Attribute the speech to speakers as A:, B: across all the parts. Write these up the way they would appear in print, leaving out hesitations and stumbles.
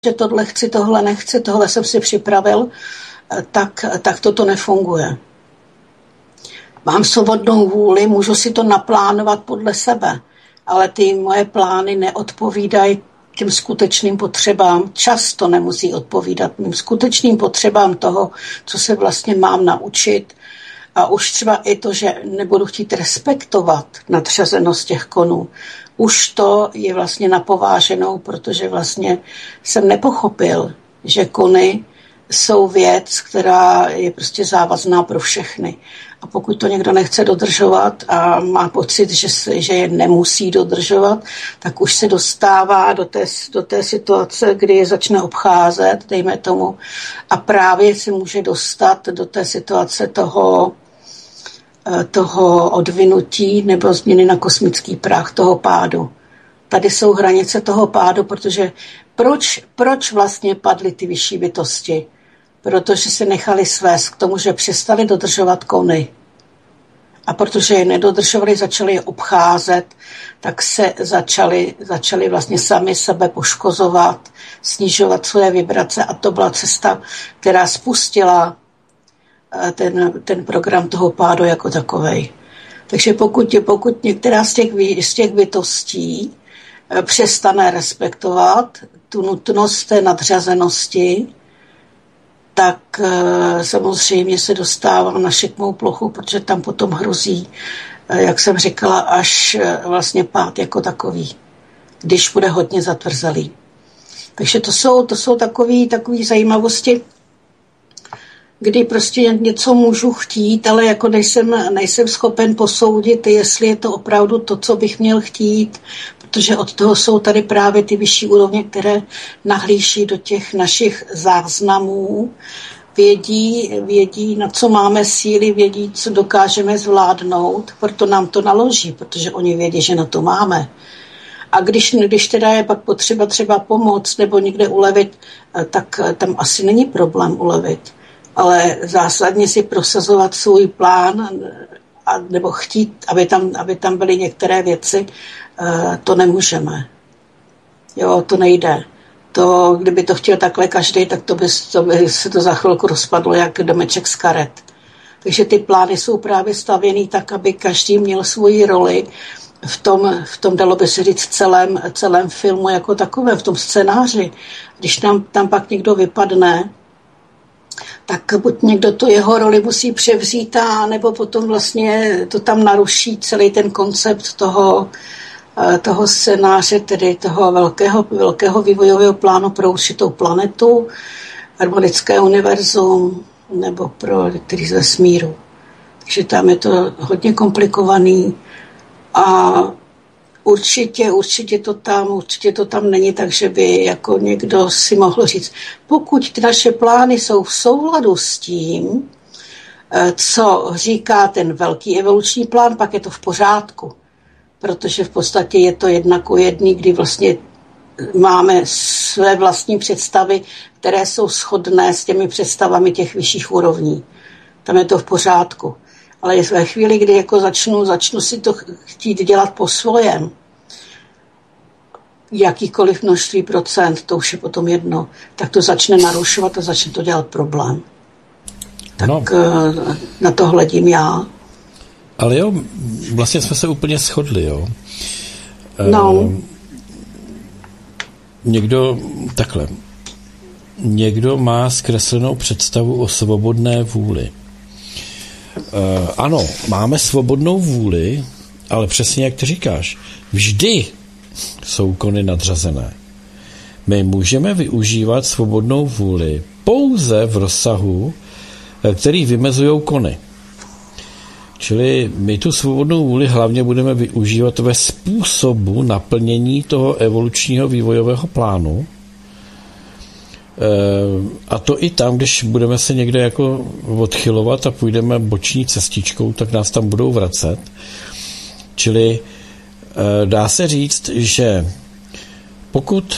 A: že tohle chci, tohle nechci, tohle jsem si připravil, tak toto nefunguje. Mám svobodnou vůli, můžu si to naplánovat podle sebe, ale ty moje plány neodpovídají těm skutečným potřebám. Často nemusí odpovídat mým skutečným potřebám toho, co se vlastně mám naučit. A už třeba i to, že nebudu chtít respektovat nadřazenost těch konů, už to je vlastně napováženou, protože vlastně jsem nepochopil, že kony jsou věc, která je prostě závazná pro všechny. A pokud to někdo nechce dodržovat a má pocit, že je nemusí dodržovat, tak už se dostává do té situace, kdy je začne obcházet, dejme tomu, a právě se může dostat do té situace toho odvinutí nebo změny na kosmický prach, toho pádu. Tady jsou hranice toho pádu, protože proč vlastně padly ty vyšší bytosti? Protože se nechali svést k tomu, že přestali dodržovat kony. A protože je nedodržovali, začali je obcházet, tak se začali vlastně sami sebe poškozovat, snižovat svoje vibrace a to byla cesta, která spustila ten program toho pádu jako takovej. Takže pokud některá z těch bytostí přestane respektovat tu nutnost té nadřazenosti, tak samozřejmě se dostává na šikmou plochu, protože tam potom hrozí, jak jsem říkala, až vlastně pád jako takový, když bude hodně zatvrzelý. Takže to jsou takové zajímavosti, kdy prostě něco můžu chtít, ale jako nejsem schopen posoudit, jestli je to opravdu to, co bych měl chtít, protože od toho jsou tady právě ty vyšší úrovně, které nahlíží do těch našich záznamů, vědí, na co máme síly, vědí, co dokážeme zvládnout, proto nám to naloží, protože oni vědí, že na to máme. A když teda je pak potřeba třeba pomoct nebo někde ulevit, tak tam asi není problém ulevit. Ale zásadně si prosazovat svůj plán nebo chtít, aby tam byly některé věci, to nemůžeme. Jo, to nejde. To, kdyby to chtěl takhle každý, tak to by se to za chvilku rozpadlo jak domeček z karet. Takže ty plány jsou právě stavěný tak, aby každý měl svoji roli v tom dalo by se říct celém filmu jako takové, v tom scénáři. Když tam pak někdo vypadne, tak buď někdo tu jeho roli musí převzít, a nebo potom vlastně to tam naruší celý ten koncept toho scénáře, tedy toho velkého vývojového plánu pro určitou planetu, harmonické univerzum nebo pro který z vesmíru. Takže tam je to hodně komplikovaný a určitě to tam není tak, že by jako někdo si mohl říct, pokud ty naše plány jsou v souladu s tím, co říká ten velký evoluční plán, pak je to v pořádku. Protože v podstatě je to 1:1, kdy vlastně máme své vlastní představy, které jsou shodné s těmi představami těch vyšších úrovní. Tam je to v pořádku. Ale ve chvíli, kdy jako začnu si to chtít dělat po svojem, jakýkoliv množství procent, to už je potom jedno, tak to začne narušovat a začne to dělat problém. Tak na to hledím já.
B: Ale jo, vlastně jsme se úplně shodli, jo. Někdo má zkreslenou představu o svobodné vůli. Ano, máme svobodnou vůli, ale přesně jak ty říkáš, vždy jsou kony nadřazené. My můžeme využívat svobodnou vůli pouze v rozsahu, který vymezují kony. Čili my tu svobodnou vůli hlavně budeme využívat ve způsobu naplnění toho evolučního vývojového plánu. A to i tam, když budeme se někde jako odchylovat a půjdeme boční cestičkou, tak nás tam budou vracet. Čili dá se říct, že pokud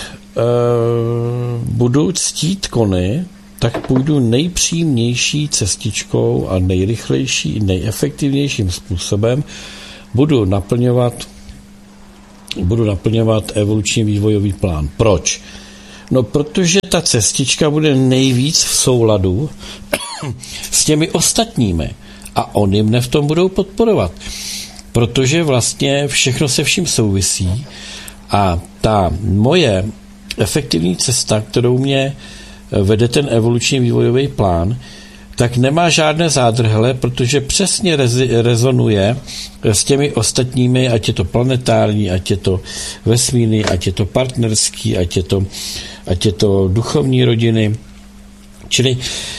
B: budu ctít kony, tak půjdu nejpřímější cestičkou a nejrychlejší, nejefektivnějším způsobem. Budu naplňovat evoluční vývojový plán. Proč? No, protože ta cestička bude nejvíc v souladu s těmi ostatními a oni mne v tom budou podporovat. Protože vlastně všechno se vším souvisí a ta moje efektivní cesta, kterou mě vede ten evoluční vývojový plán, tak nemá žádné zádrhele, protože přesně rezonuje s těmi ostatními, ať je to planetární, ať je to vesmírný, ať je to partnerský, ať je to duchovní rodiny. Čili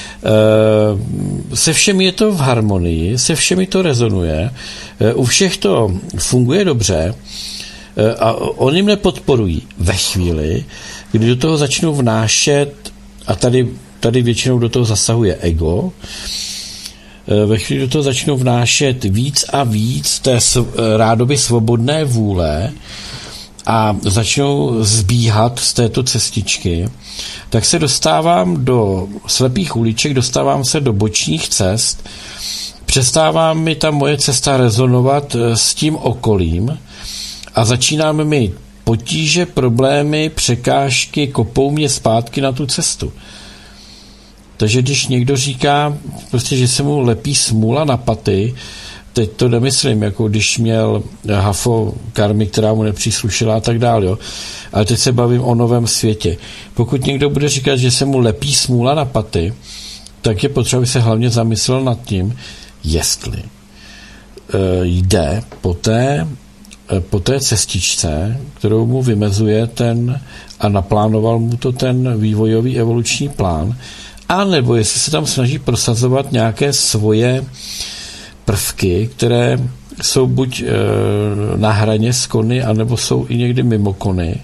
B: se všemi je to v harmonii, se všemi to rezonuje, u všech to funguje dobře a oni mě podporují ve chvíli, kdy do toho začnou vnášet, a tady většinou do toho zasahuje ego, ve chvíli do toho začnou vnášet víc a víc té rádoby svobodné vůle a začnou zbíhat z této cestičky, tak se dostávám do slepých uliček, dostávám se do bočních cest, přestává mi ta moje cesta rezonovat s tím okolím a začínáme mi potíže, problémy, překážky, kopou mě zpátky na tu cestu. Takže když někdo říká, prostě, že se mu lepí smůla na paty, teď to nemyslím, jako když měl hafo karmy, která mu nepříslušela a tak dále, jo. Ale teď se bavím o novém světě. Pokud někdo bude říkat, že se mu lepí smůla na paty, tak je potřeba, aby se hlavně zamyslel nad tím, jestli jde po té cestičce, kterou mu vymezuje a naplánoval mu to ten vývojový evoluční plán, a nebo jestli se tam snaží prosazovat nějaké svoje prvky, které jsou buď na hraně s kony, anebo jsou i někdy mimo kony.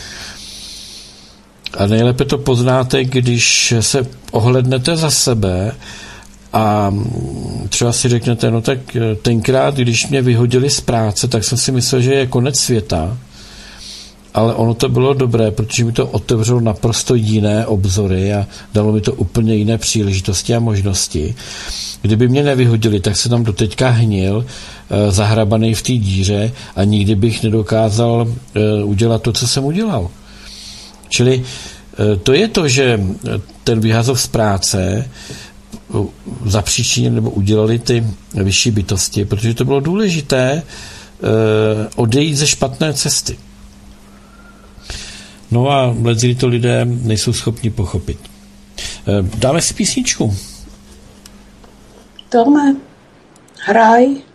B: A nejlépe to poznáte, když se ohlednete za sebe a třeba si řeknete, no tak tenkrát, když mě vyhodili z práce, tak jsem si myslel, že je konec světa, ale ono to bylo dobré, protože mi to otevřelo naprosto jiné obzory a dalo mi to úplně jiné příležitosti a možnosti. Kdyby mě nevyhodili, tak se tam doteďka hnil, zahrabaný v té díře a nikdy bych nedokázal udělat to, co jsem udělal. Čili to je to, že ten Vyhazov z práce zapříčinili nebo udělali ty vyšší bytosti, protože to bylo důležité odejít ze špatné cesty. No a leckdy to lidé nejsou schopni pochopit. Dáme si písničku.
A: Tome, hraj.